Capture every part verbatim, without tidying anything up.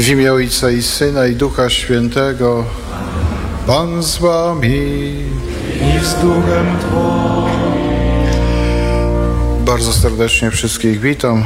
W imię Ojca i Syna i Ducha Świętego. Pan z wami i z duchem Twoim. Bardzo serdecznie wszystkich witam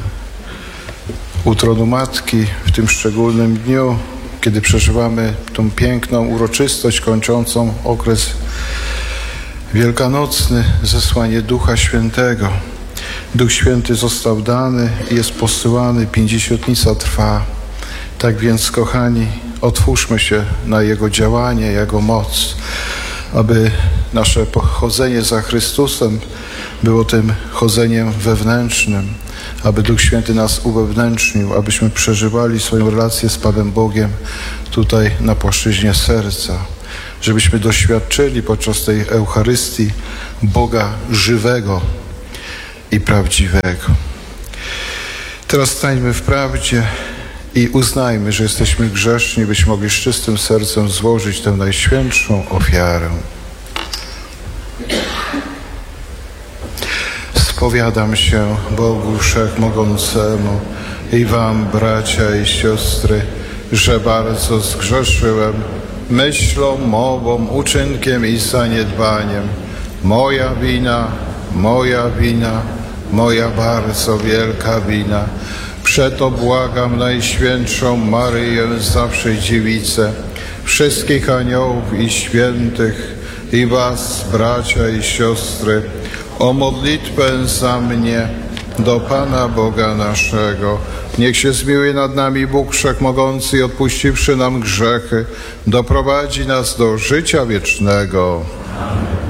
u tronu Matki w tym szczególnym dniu, kiedy przeżywamy tą piękną uroczystość kończącą okres wielkanocny, zesłanie Ducha Świętego. Duch Święty został dany i jest posyłany, pięćdziesiątnica trwa. Tak więc, kochani, otwórzmy się na Jego działanie, Jego moc, aby nasze chodzenie za Chrystusem było tym chodzeniem wewnętrznym, aby Duch Święty nas uwewnętrznił, abyśmy przeżywali swoją relację z Panem Bogiem tutaj na płaszczyźnie serca, żebyśmy doświadczyli podczas tej Eucharystii Boga żywego i prawdziwego. Teraz stańmy w prawdzie i uznajmy, że jesteśmy grzeszni, byśmy mogli z czystym sercem złożyć tę najświętszą ofiarę. Spowiadam się Bogu Wszechmogącemu i wam, bracia i siostry, że bardzo zgrzeszyłem myślą, mową, uczynkiem i zaniedbaniem. Moja wina, moja wina, moja bardzo wielka wina. Przeto błagam Najświętszą Maryję, zawsze Dziewicę, wszystkich aniołów i świętych i was, bracia i siostry, o modlitwę za mnie do Pana Boga naszego. Niech się zmiłuje nad nami Bóg Wszechmogący i odpuściwszy nam grzechy, doprowadzi nas do życia wiecznego. Amen.